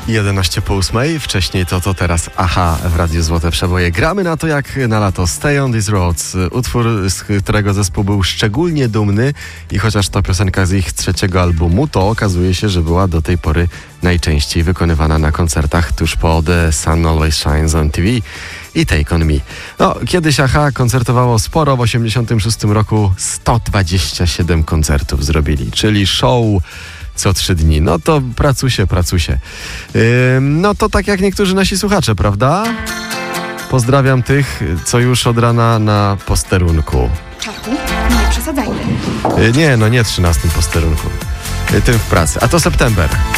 11 po 8. Wcześniej to teraz Aha w Radiu Złote Przeboje. Gramy na to jak na lato. Stay on these roads. Utwór, z którego zespół był szczególnie dumny i chociaż to piosenka z ich trzeciego albumu, to okazuje się, że była do tej pory najczęściej wykonywana na koncertach tuż po The Sun Always Shines on TV i Take On Me. No, kiedyś Aha koncertowało sporo. W 86 roku 127 koncertów zrobili, czyli show co 3 dni. No to pracusie. No to tak jak niektórzy nasi słuchacze, prawda? Pozdrawiam tych, co już od rana na posterunku. Czarku, nie przesadzajmy. Nie 13 posterunku. Tym w pracy. A to September.